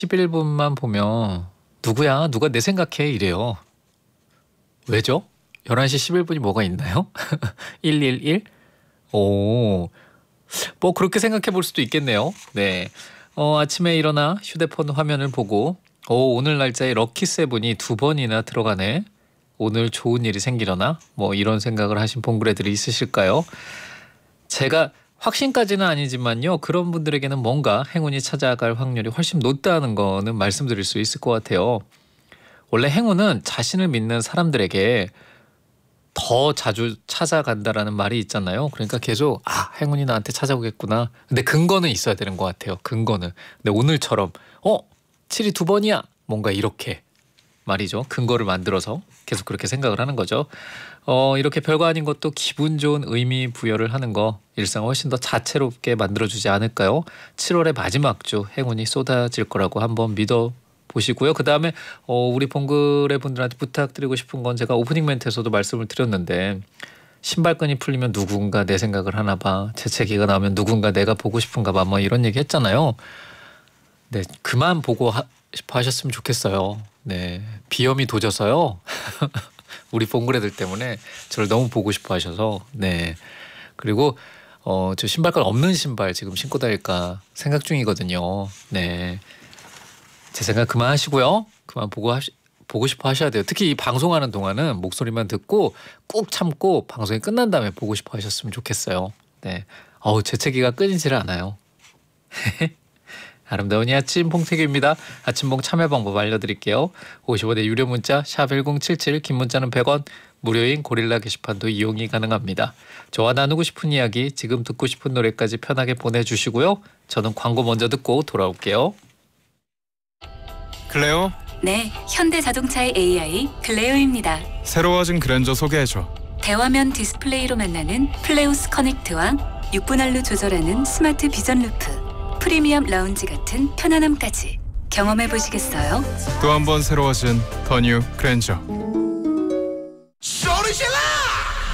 11분만 보면 누구야? 누가 내 생각해? 이래요. 왜죠? 11시 11분이 뭐가 있나요? 111? 오, 뭐 그렇게 생각해 볼 수도 있겠네요. 네. 아침에 일어나 휴대폰 화면을 보고 오늘 날짜에 럭키세븐이 2번이나 들어가네. 오늘 좋은 일이 생기려나? 뭐 이런 생각을 하신 봉그레들이 있으실까요? 제가 확신까지는 아니지만요. 그런 분들에게는 뭔가 행운이 찾아갈 확률이 훨씬 높다는 거는 말씀드릴 수 있을 것 같아요. 원래 행운은 자신을 믿는 사람들에게 더 자주 찾아간다라는 말이 있잖아요. 그러니까 계속 행운이 나한테 찾아오겠구나. 근데 근거는 있어야 되는 것 같아요. 근거는. 근데 오늘처럼 7이 2번이야. 뭔가 이렇게 말이죠. 근거를 만들어서 계속 그렇게 생각을 하는 거죠. 이렇게 별거 아닌 것도 기분 좋은 의미 부여를 하는 거 일상을 훨씬 더 자체롭게 만들어주지 않을까요? 7월의 마지막 주 행운이 쏟아질 거라고 한번 믿어보시고요. 그 다음에 우리 봉그레 분들한테 부탁드리고 싶은 건 제가 오프닝 멘트에서도 말씀을 드렸는데 신발끈이 풀리면 누군가 내 생각을 하나 봐. 재채기가 나오면 누군가 내가 보고 싶은가 봐. 뭐 이런 얘기 했잖아요. 네, 그만 보고 싶어 하셨으면 좋겠어요. 네, 비염이 도져서요. 우리 봉그레들 때문에 저를 너무 보고 싶어 하셔서. 네, 그리고 저 신발끈 없는 신발 지금 신고 다닐까 생각 중이거든요. 네, 제 생각 그만하시고요. 그만 보고 싶어 하셔야 돼요. 특히 이 방송하는 동안은 목소리만 듣고 꾹 참고 방송이 끝난 다음에 보고 싶어 하셨으면 좋겠어요. 네, 재채기가 끊이질 않아요. 아름다운 이 아침 봉태규입니다. 아침봉 참여 방법 알려드릴게요. 50원의 유료 문자 샵 1077, 긴 문자는 100원, 무료인 고릴라 게시판도 이용이 가능합니다. 저와 나누고 싶은 이야기, 지금 듣고 싶은 노래까지 편하게 보내주시고요. 저는 광고 먼저 듣고 돌아올게요. 클레오? 네, 현대자동차의 AI 클레오입니다. 새로워진 그랜저 소개해줘. 대화면 디스플레이로 만나는 플레우스 커넥트와 6분할로 조절하는 스마트 비전 루프, 프리미엄 라운지 같은 편안함까지 경험해 보시겠어요? 또 한 번 새로워진 더 뉴 그랜저.